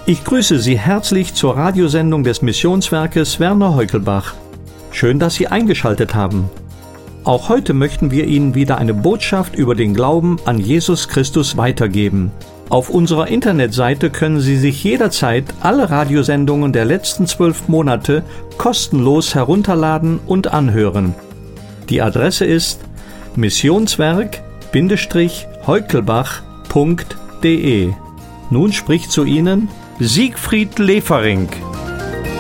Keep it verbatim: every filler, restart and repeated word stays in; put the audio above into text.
Ich grüße Sie herzlich zur Radiosendung des Missionswerkes Werner Heukelbach. Schön, dass Sie eingeschaltet haben. Auch heute möchten wir Ihnen wieder eine Botschaft über den Glauben an Jesus Christus weitergeben. Auf unserer Internetseite können Sie sich jederzeit alle Radiosendungen der letzten zwölf Monate kostenlos herunterladen und anhören. Die Adresse ist missionswerk-heukelbach punkt de. Nun spricht zu Ihnen Siegfried Lefering.